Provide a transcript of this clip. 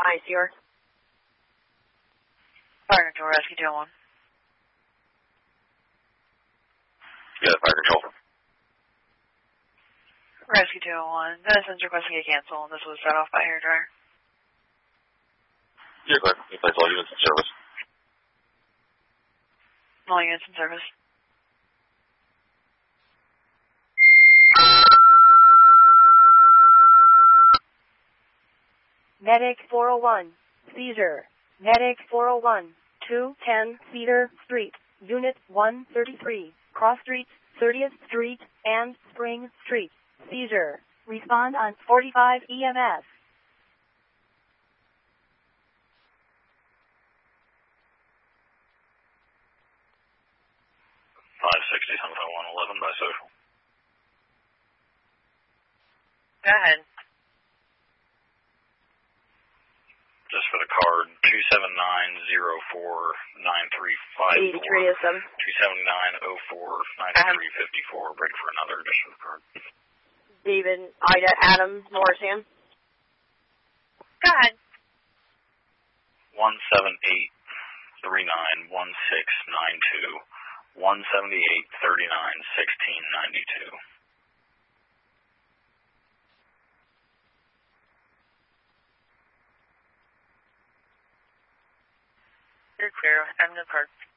ICR. Fire Control, Rescue 201. Yeah, Fire Control. Rescue 201. Medicine's requesting a cancel. This was set off by hair dryer. You're clear. You place all units in service. All units in service. Medic 401. Seizure. Medic 401. 210 Cedar Street. Unit 133. Cross Streets, 30th Street, and Spring Street. Seizure. Respond on 45 EMS. 560 111 by social. Go ahead. Just for the card, 279049354. 8307. 279049354. Ready for another, just for the card. David, Ida, Adam, Morrison. Go ahead. 178391692. 178391692. You're clear. I'm the card.